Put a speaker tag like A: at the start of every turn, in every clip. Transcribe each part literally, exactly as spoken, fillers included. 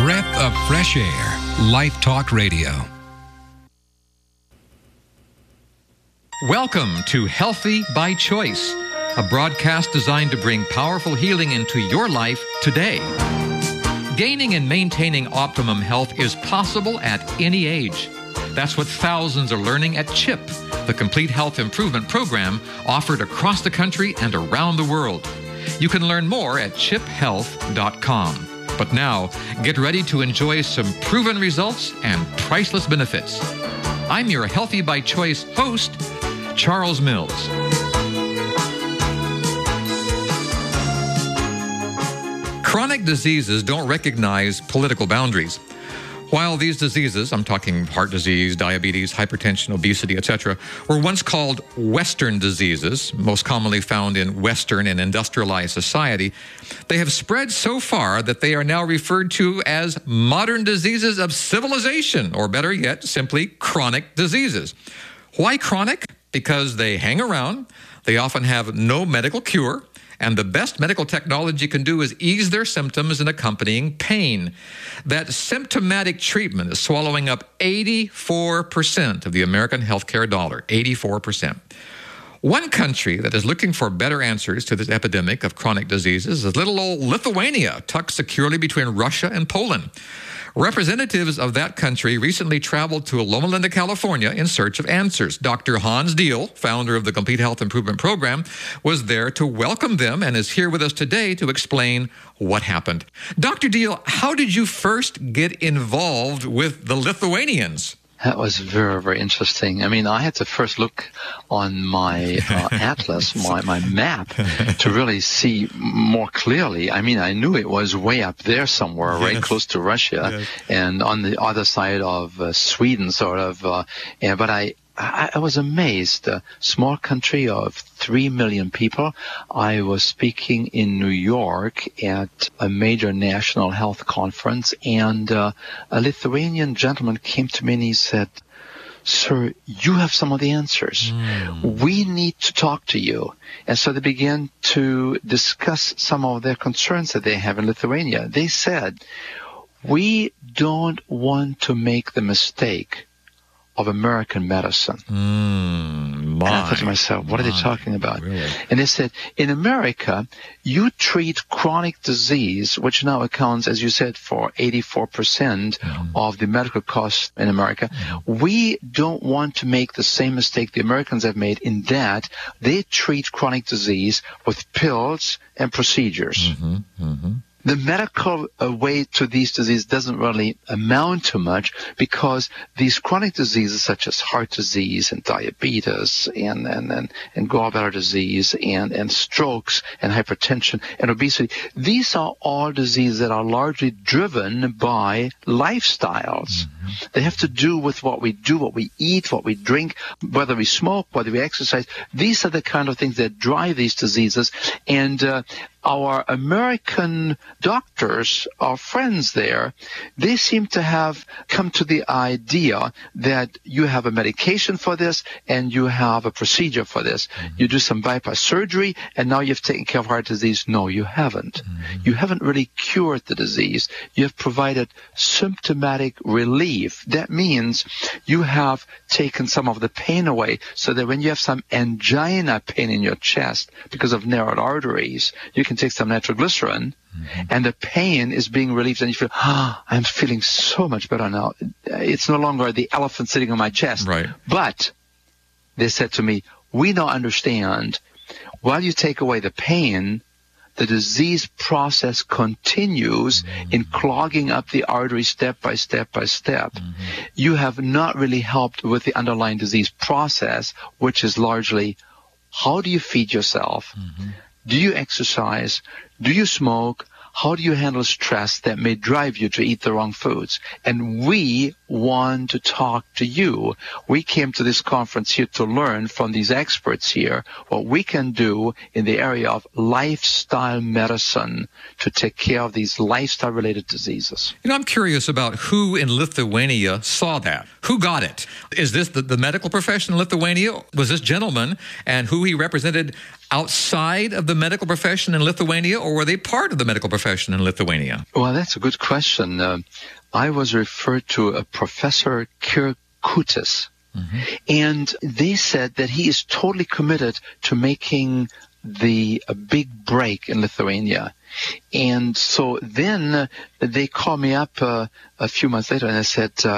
A: breath of fresh air. Life Talk Radio.
B: Welcome to Healthy by Choice, a broadcast designed to bring powerful healing into your life today. Gaining and maintaining optimum health is possible at any age. That's what thousands are learning at CHIP, the Complete Health Improvement Program offered across the country and around the world. You can learn more at chip health dot com. But now, get ready to enjoy some proven results and priceless benefits. I'm your Healthy by Choice host, Charles Mills. Chronic diseases don't recognize political boundaries. While these diseases, I'm talking heart disease, diabetes, hypertension, obesity, et cetera, were once called Western diseases, most commonly found in Western and industrialized society, they have spread so far that they are now referred to as modern diseases of civilization, or better yet, simply chronic diseases. Why chronic? Because they hang around, they often have no medical cure, and the best medical technology can do is ease their symptoms and accompanying pain. That symptomatic treatment is swallowing up eighty-four percent of the American healthcare dollar, eighty-four percent. One country that is looking for better answers to this epidemic of chronic diseases is little old Lithuania, tucked securely between Russia and Poland. Representatives of that country recently traveled to Loma Linda, California in search of answers. Doctor Hans Diehl, founder of the Complete Health Improvement Program, was there to welcome them and is here with us today to explain what happened. Doctor Diehl, how did you first get involved with the Lithuanians?
C: That was very, very interesting. I mean, I had to first look on my uh, atlas, my, my map, to really see more clearly. I mean, I knew it was way up there somewhere, yes. right close to Russia, yes. and on the other side of uh, Sweden, sort of. Uh, and, but I, I, I was amazed. A small country of three million people. I was speaking in New York at a major national health conference, and uh, a Lithuanian gentleman came to me and he said, "Sir, you have some of the answers. Mm. We need to talk to you." And so they began to discuss some of their concerns that they have in Lithuania. They said, "We don't want to make the mistake of American medicine."
B: Mm, my,
C: and I thought to myself, what my, are they talking about?
B: Really?
C: And they said, in America, you treat chronic disease, which now accounts, as you said, for eighty-four percent mm. of the medical costs in America. Mm. We don't want to make the same mistake the Americans have made in that they treat chronic disease with pills and procedures.
B: Mm-hmm, mm-hmm.
C: The medical uh, way to these diseases doesn't really amount to much because these chronic diseases such as heart disease and diabetes and, and, and, and gallbladder disease and, and strokes and hypertension and obesity, these are all diseases that are largely driven by lifestyles. Mm-hmm. They have to do with what we do, what we eat, what we drink, whether we smoke, whether we exercise. These are the kind of things that drive these diseases. And uh, our American doctors, our friends there, they seem to have come to the idea that you have a medication for this and you have a procedure for this. Mm-hmm. You do some bypass surgery and now you've taken care of heart disease. No, you haven't. Mm-hmm. You haven't really cured the disease. You have provided symptomatic relief. That means you have taken some of the pain away so that when you have some angina pain in your chest because of narrowed arteries, you can take some nitroglycerin, mm-hmm. and the pain is being relieved, and you feel, ah, oh, I'm feeling so much better now. It's no longer the elephant sitting on my chest.
B: Right.
C: But they said to me, we now understand, while you take away the pain, the disease process continues mm-hmm. in clogging up the artery step by step by step. Mm-hmm. You have not really helped with the underlying disease process, which is largely, how do you feed yourself? Mm-hmm. Do you exercise? Do you smoke? How do you handle stress that may drive you to eat the wrong foods? And we want to talk to you. We came to this conference here to learn from these experts here what we can do in the area of lifestyle medicine to take care of these lifestyle-related diseases.
B: You know, I'm curious about who in Lithuania saw that. Who got it? Is this the, the medical profession in Lithuania? Was this gentleman and who he represented outside of the medical profession in Lithuania, or were they part of the medical profession in Lithuania?
C: Well, that's a good question. Uh, I was referred to a Professor Kirkutis, mm-hmm. and they said that he is totally committed to making the a big break in Lithuania. And so then uh, they called me up uh, a few months later and they said, uh,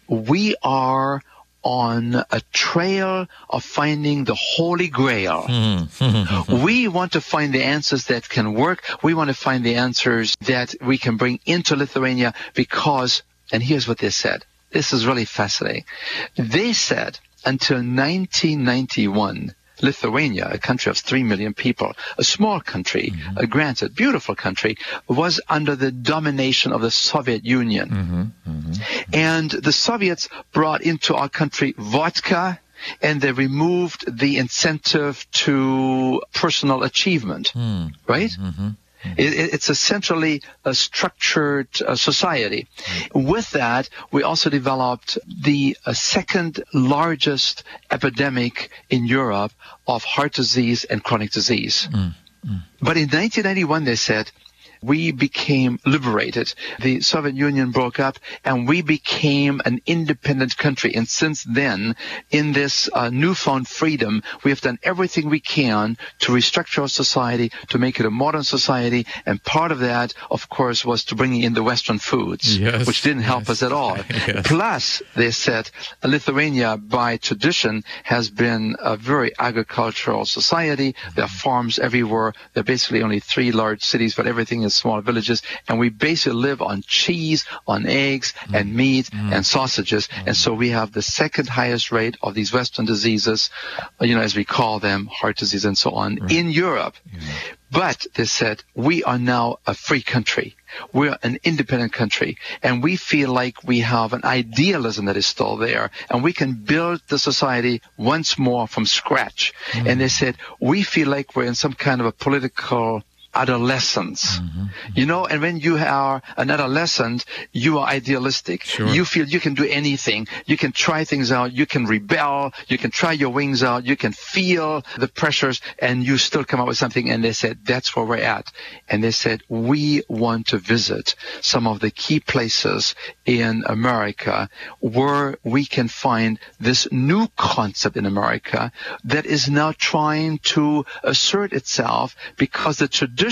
C: we are on a trail of finding the Holy Grail. Mm-hmm. We want to find the answers that can work. We want to find the answers that we can bring into Lithuania because, and here's what they said. This is really fascinating. They said until nineteen ninety-one, Lithuania, a country of three million people, a small country, mm-hmm. a granted beautiful country, was under the domination of the Soviet Union. Mm-hmm. Mm-hmm. And the Soviets brought into our country vodka, and they removed the incentive to personal achievement, mm-hmm. right? Mm-hmm. It, it's essentially a structured uh, society. Mm. With that, we also developed the uh, second largest epidemic in Europe of heart disease and chronic disease. Mm. Mm. But in nineteen ninety-one, they said, we became liberated. The Soviet Union broke up, and we became an independent country. And since then, in this uh, newfound freedom, we have done everything we can to restructure our society, to make it a modern society. And part of that, of course, was to bring in the Western foods, yes, which didn't help yes. us at all. Yes. Plus, they said, Lithuania, by tradition, has been a very agricultural society. Mm-hmm. There are farms everywhere. There are basically only three large cities, but everything is small villages, and we basically live on cheese, on eggs, mm. and meat, mm. and sausages, mm. and so we have the second highest rate of these Western diseases, you know, as we call them, heart disease and so on, right. in Europe. Yeah. But they said, we are now a free country. We're an independent country, and we feel like we have an idealism that is still there, and we can build the society once more from scratch. Mm. And they said, we feel like we're in some kind of a political adolescence, mm-hmm. you know, and when you are an adolescent, you are idealistic. Sure. You feel you can do anything. You can try things out. You can rebel. You can try your wings out. You can feel the pressures, and you still come up with something. And they said, that's where we're at. And they said, we want to visit some of the key places in America where we can find this new concept in America that is now trying to assert itself, because the traditional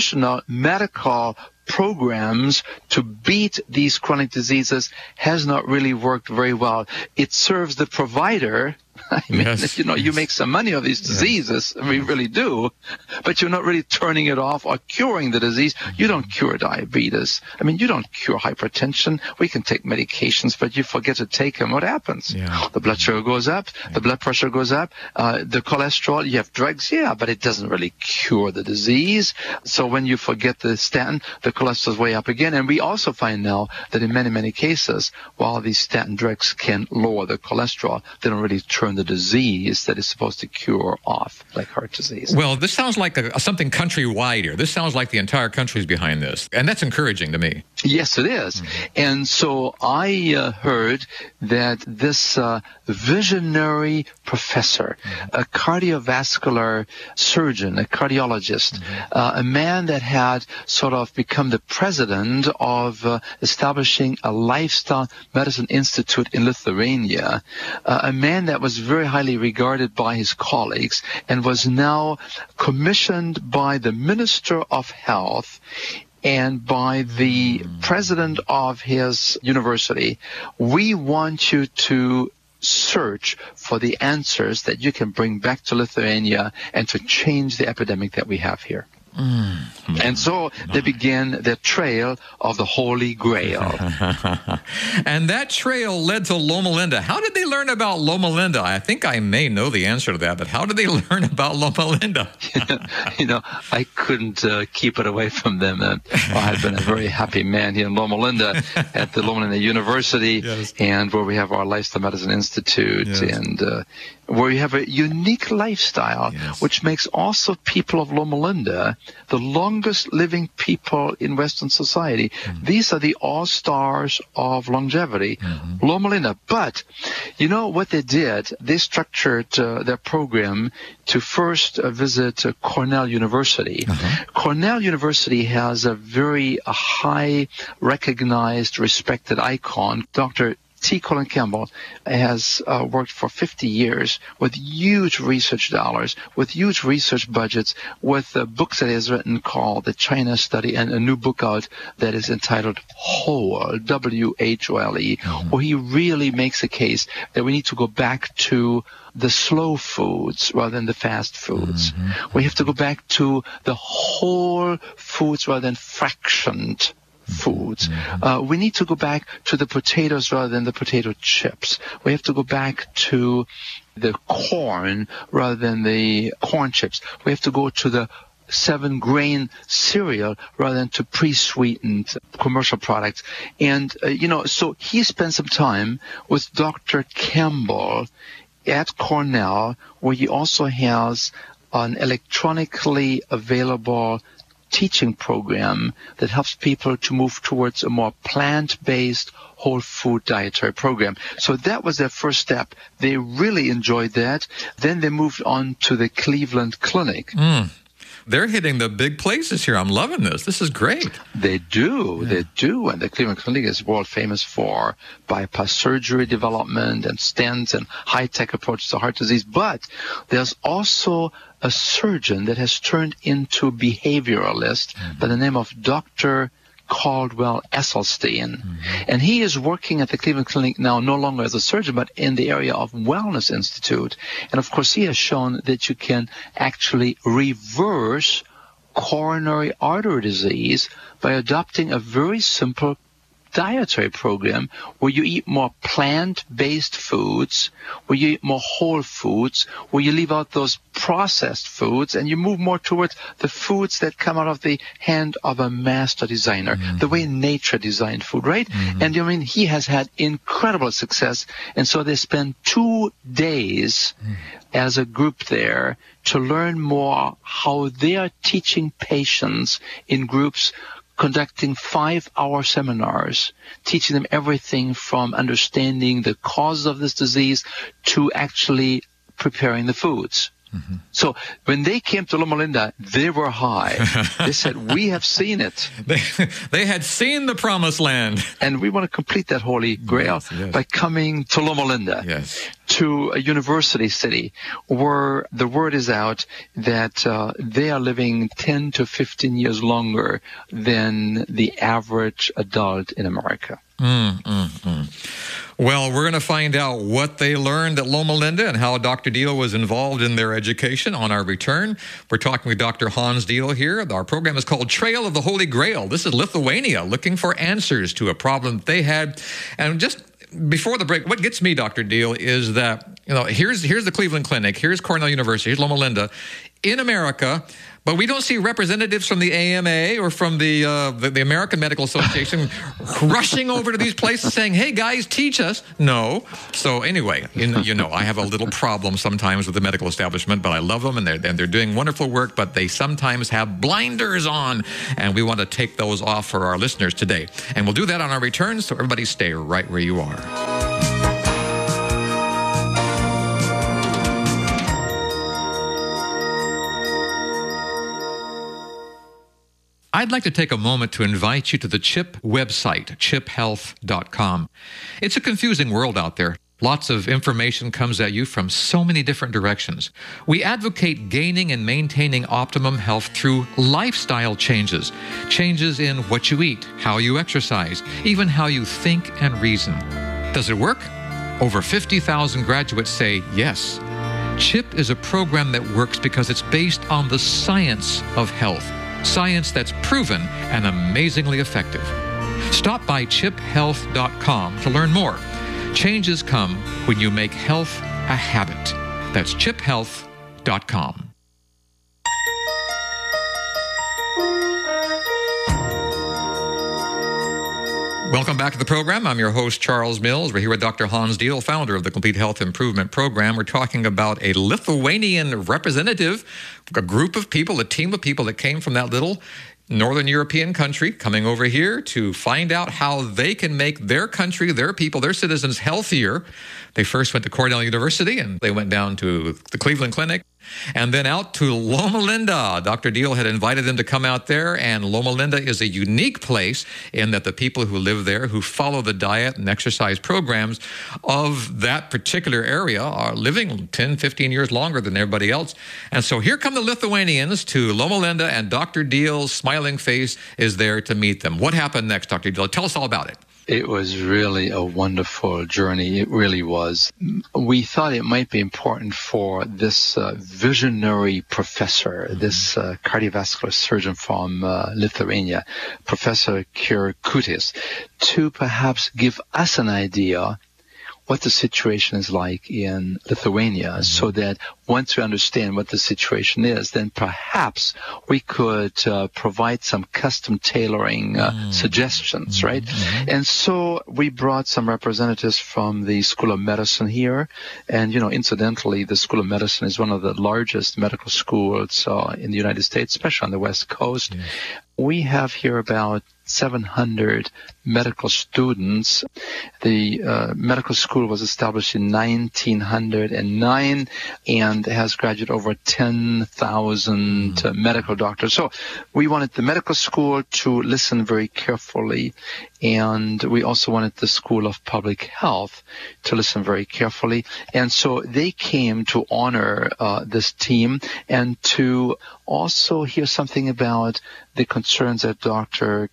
C: medical programs to beat these chronic diseases has not really worked very well. It serves the provider. I mean, yes, you know, yes. you make some money of these diseases, yes. we really do, but you're not really turning it off or curing the disease. You don't cure diabetes. I mean, you don't cure hypertension. We can take medications, but you forget to take them. What happens? Yeah. The blood sugar goes up, yeah. the blood pressure goes up, uh, the cholesterol, you have drugs, yeah, but it doesn't really cure the disease. So when you forget the statin, the cholesterol's way up again. And we also find now that in many, many cases, while these statin drugs can lower the cholesterol, they don't really turn the disease that is supposed to cure off, like heart disease.
B: Well, this sounds like a, something countrywide here. This sounds like the entire country's behind this, and that's encouraging to me.
C: Yes, it is. Mm-hmm. And so I uh, heard that this uh, visionary professor, mm-hmm. a cardiovascular surgeon, a cardiologist, mm-hmm. uh, a man that had sort of become the president of uh, establishing a lifestyle medicine institute in Lithuania, uh, a man that was very highly regarded by his colleagues and was now commissioned by the Minister of Health and by the president of his university. We want you to search for the answers that you can bring back to Lithuania and to change the epidemic that we have here. Mm. And so they began the trail of the Holy Grail.
B: And that trail led to Loma Linda. How did they learn about Loma Linda? I think I may know the answer to that, but how did they learn about Loma Linda?
C: You know, I couldn't uh, keep it away from them. Uh, I've been a very happy man here in Loma Linda at the Loma Linda University, yes. and where we have our Lifestyle Medicine Institute, yes. and uh, where we have a unique lifestyle, yes. which makes also people of Loma Linda the longest living people in Western society. Mm-hmm. These are the all-stars of longevity, mm-hmm. Loma Linda. But you know what they did? They structured uh, their program to first uh, visit uh, Cornell University. Uh-huh. Cornell University has a very uh, high, recognized, respected icon. Doctor T. Colin Campbell has uh, worked for fifty years with huge research dollars, with huge research budgets, with uh, books that he has written called The China Study, and a new book out that is entitled Whole, W H O L E, mm-hmm. where he really makes a case that we need to go back to the slow foods rather than the fast foods. Mm-hmm. We have to go back to the whole foods rather than fractioned foods. Mm-hmm. Uh, we need to go back to the potatoes rather than the potato chips. We have to go back to the corn rather than the corn chips. We have to go to the seven grain cereal rather than to pre-sweetened commercial products. And, uh, you know, so he spent some time with Doctor Campbell at Cornell, where he also has an electronically available teaching program that helps people to move towards a more plant-based whole food dietary program. So that was their first step. They really enjoyed that. Then they moved on to the Cleveland Clinic.
B: Mm. They're hitting the big places here. I'm loving this. This is great.
C: They do. Yeah. They do. And the Cleveland Clinic is world famous for bypass surgery development and stents and high-tech approaches to heart disease. But there's also a surgeon that has turned into a behavioralist mm-hmm. by the name of Doctor Caldwell Esselstyn. Mm-hmm. And he is working at the Cleveland Clinic now no longer as a surgeon, but in the area of Wellness Institute. And of course, he has shown that you can actually reverse coronary artery disease by adopting a very simple dietary program where you eat more plant-based foods, where you eat more whole foods, where you leave out those processed foods, and you move more towards the foods that come out of the hand of a master designer, mm-hmm. the way nature designed food, right? Mm-hmm. And I mean, he has had incredible success, and so they spend two days mm-hmm. as a group there to learn more how they are teaching patients in groups, conducting five-hour seminars, teaching them everything from understanding the causes of this disease to actually preparing the foods. Mm-hmm. So when they came to Loma Linda, they were high. They said, we have seen it.
B: They, they had seen the promised land.
C: And we want to complete that holy grail yes, yes. by coming to Loma Linda,
B: yes.
C: to a university city where the word is out that uh, they are living ten to fifteen years longer than the average adult in America.
B: Mm, mm, mm. Well, we're going to find out what they learned at Loma Linda and how Doctor Deal was involved in their education on our return. We're talking with Doctor Hans Deal here. Our program is called Trail of the Holy Grail. This is Lithuania looking for answers to a problem they had. And just before the break, what gets me, Doctor Deal, is that, you know, here's here's the Cleveland Clinic, here's Cornell University, here's Loma Linda in America, but we don't see representatives from the A M A or from the, uh, the the American Medical Association rushing over to these places saying, hey, guys, teach us. No. So anyway, you know, you know, I have a little problem sometimes with the medical establishment, but I love them, and they're, and they're doing wonderful work, but they sometimes have blinders on, and we want to take those off for our listeners today. And we'll do that on our return, so everybody stay right where you are. I'd like to take a moment to invite you to the CHIP website, chip health dot com. It's a confusing world out there. Lots of information comes at you from so many different directions. We advocate gaining and maintaining optimum health through lifestyle changes. Changes in what you eat, how you exercise, even how you think and reason. Does it work? Over fifty thousand graduates say yes. CHIP is a program that works because it's based on the science of health. Science that's proven and amazingly effective. Stop by chip health dot com to learn more. Changes come when you make health a habit. That's chip health dot com. Welcome back to the program. I'm your host, Charles Mills. We're here with Doctor Hans Diehl, founder of the Complete Health Improvement Program. We're talking about a Lithuanian representative, a group of people, a team of people that came from that little Northern European country coming over here to find out how they can make their country, their people, their citizens healthier. They first went to Cornell University, and they went down to the Cleveland Clinic, and then out to Loma Linda. Doctor Diehl had invited them to come out there, and Loma Linda is a unique place in that the people who live there, who follow the diet and exercise programs of that particular area, are living ten, fifteen years longer than everybody else. And so here come the Lithuanians to Loma Linda, and Doctor Diehl's smiling face is there to meet them. What happened next, Doctor Diehl? Tell us all about it.
C: It was really a wonderful journey. It really was. We thought it might be important for this uh, visionary professor, mm-hmm. this uh, cardiovascular surgeon from uh, Lithuania, Professor Kirkutis, to perhaps give us an idea what the situation is like in Lithuania, mm-hmm. so that once we understand what the situation is, then perhaps we could uh, provide some custom tailoring uh, mm-hmm. suggestions, right? Mm-hmm. And so we brought some representatives from the School of Medicine here. And, you know, incidentally, the School of Medicine is one of the largest medical schools uh, in the United States, especially on the West Coast. Yeah. We have here about seven hundred medical students. The uh, medical school was established in nineteen oh nine and has graduated over ten thousand mm. uh, medical doctors. So we wanted the medical school to listen very carefully, and we also wanted the School of Public Health to listen very carefully. And so they came to honor uh, this team and to also hear something about the concerns that Doctor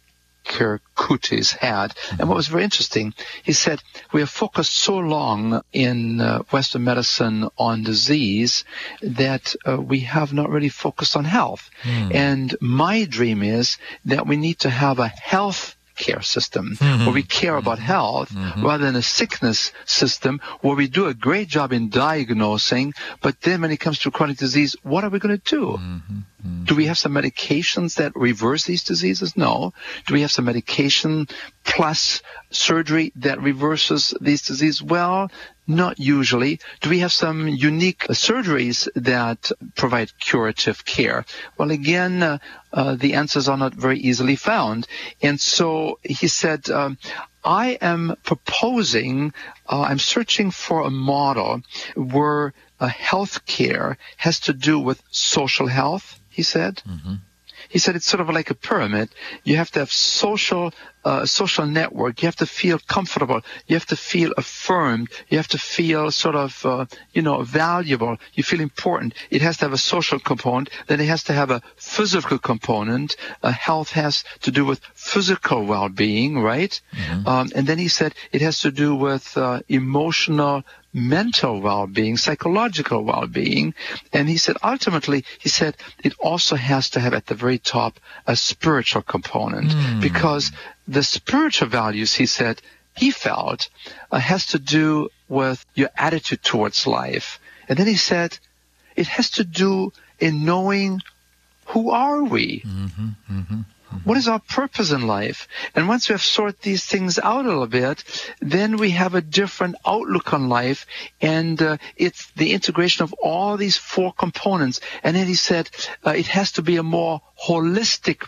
C: Kirkutis had. And what was very interesting, he said, we have focused so long in uh, Western medicine on disease that uh, we have not really focused on health. Mm. And my dream is that we need to have a health care system mm-hmm. where we care about health mm-hmm. rather than a sickness system where we do a great job in diagnosing, but then when it comes to chronic disease, what are we going to do? Mm-hmm. Mm-hmm. Do we have some medications that reverse these diseases? No. Do we have some medication plus surgery that reverses these diseases? Well, not usually. Do we have some unique surgeries that provide curative care? Well, again, uh, uh, the answers are not very easily found. And so he said, um, I am proposing, uh, I'm searching for a model where uh, health care has to do with social health, he said. Mm-hmm. He said it's sort of like a pyramid. You have to have social, uh, social network. You have to feel comfortable. You have to feel affirmed. You have to feel sort of, uh, you know, valuable. You feel important. It has to have a social component. Then it has to have a physical component. Uh, health has to do with physical well-being, right? Mm-hmm. Um, and then he said it has to do with uh, emotional mental well-being, psychological well-being. And he said, ultimately, he said, it also has to have at the very top a spiritual component mm. because the spiritual values, he said, he felt uh, has to do with your attitude towards life. And then he said, it has to do in knowing who are we? Mm-hmm, mm-hmm. What is our purpose in life? And once we have sorted these things out a little bit, then we have a different outlook on life. And uh, it's the integration of all these four components. And then he said uh, it has to be a more holistic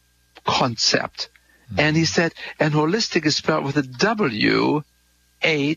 C: concept. Mm-hmm. And he said, and holistic is spelled with a W, H